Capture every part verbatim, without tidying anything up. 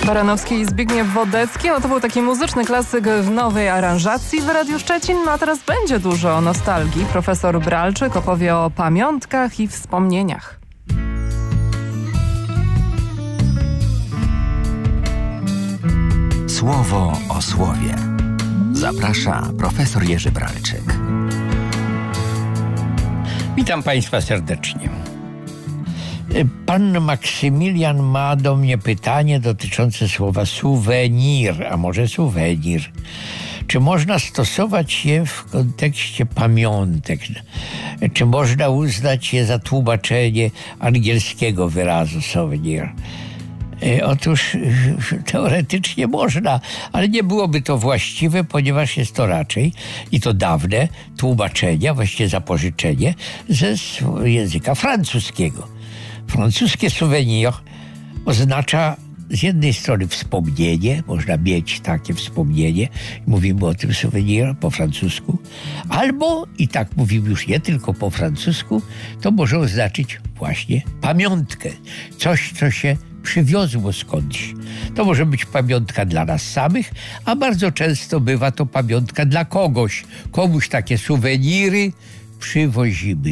Baranowski i Zbigniew Wodecki. No to był taki muzyczny klasyk w nowej aranżacji w Radiu Szczecin. No a teraz będzie dużo o nostalgii. Profesor Bralczyk opowie o pamiątkach i wspomnieniach. Słowo o słowie. Zaprasza profesor Jerzy Bralczyk. Witam Państwa serdecznie. Pan Maksymilian ma do mnie pytanie dotyczące słowa suwenir, a może suwenir. Czy można stosować je w kontekście pamiątek? Czy można uznać je za tłumaczenie angielskiego wyrazu souvenir? Otóż teoretycznie można, ale nie byłoby to właściwe, ponieważ jest to raczej, i to dawne, tłumaczenie, właściwie zapożyczenie ze języka francuskiego. Francuskie souvenir oznacza z jednej strony wspomnienie, można mieć takie wspomnienie, mówimy o tym souvenir po francusku, albo, i tak mówimy już nie tylko po francusku, to może oznaczyć właśnie pamiątkę, coś, co się przywiozło skądś. To może być pamiątka dla nas samych, a bardzo często bywa to pamiątka dla kogoś. Komuś takie suweniry przywozimy.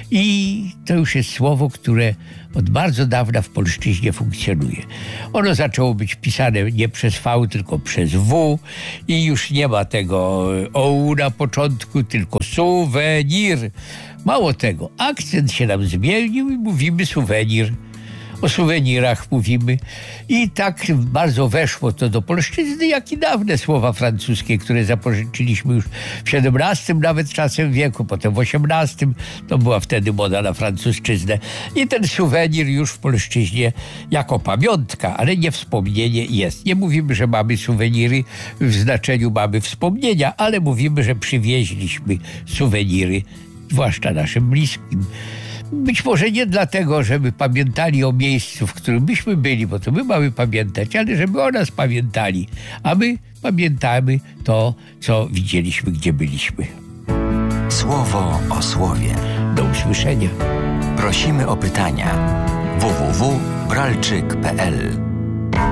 I to już jest słowo, które od bardzo dawna w polszczyźnie funkcjonuje. Ono zaczęło być pisane nie przez V, tylko przez W i już nie ma tego O na początku, tylko suwenir. Mało tego, akcent się nam zmienił i mówimy suwenir. O suwenirach mówimy i tak bardzo weszło to do polszczyzny, jak i dawne słowa francuskie, które zapożyczyliśmy już w siedemnastym nawet czasem wieku, potem w osiemnastym, to była wtedy moda na francuszczyznę i ten suwenir już w polszczyźnie jako pamiątka, ale nie wspomnienie jest. Nie mówimy, że mamy suweniry w znaczeniu mamy wspomnienia, ale mówimy, że przywieźliśmy suweniry, zwłaszcza naszym bliskim. Być może nie dlatego, żeby pamiętali o miejscu, w którym myśmy byli, bo to my mamy pamiętać, ale żeby o nas pamiętali, a my pamiętamy to, co widzieliśmy, gdzie byliśmy. Słowo o słowie. Do usłyszenia. Prosimy o pytania. w w w kropka bralczyk kropka p l